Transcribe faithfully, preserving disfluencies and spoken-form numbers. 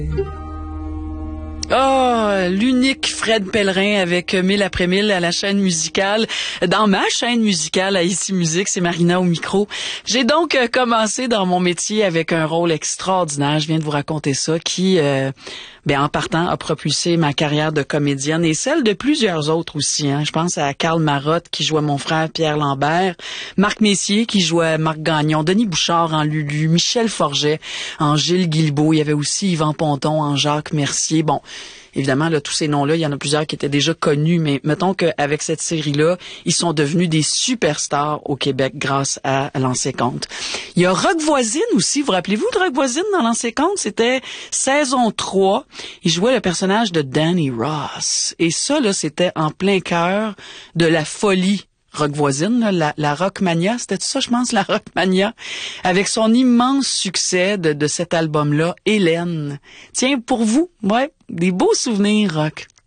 Oh, l'unique Fred Pellerin avec Mille après mille à la chaîne musicale. Dans ma chaîne musicale à Ici Musique, c'est Marina au micro. J'ai donc commencé dans mon métier avec un rôle extraordinaire. Je viens de vous raconter ça, qui, euh, ben, en partant, a propulsé ma carrière de comédienne et celle de plusieurs autres aussi. Hein. Je pense à Karl Marotte qui jouait mon frère Pierre Lambert, Marc Messier qui jouait Marc Gagnon, Denis Bouchard en Lulu, Michel Forget en Gilles Guilbeault. Il y avait aussi Yvan Ponton en Jacques Mercier. Bon. Évidemment, là, tous ces noms-là, il y en a plusieurs qui étaient déjà connus, mais mettons qu'avec cette série-là, ils sont devenus des superstars au Québec grâce à Lancer Compte. Il y a Rock Voisine aussi. Vous rappelez-vous de Rock Voisine dans Lancer Compte? C'était saison trois. Il jouait le personnage de Danny Ross. Et ça, là, c'était en plein cœur de la folie Rock Voisine, là, la, la Rockmania, c'était ça, je pense, la Rockmania, avec son immense succès de, de cet album-là, Hélène. Tiens, pour vous, ouais, des beaux souvenirs rock.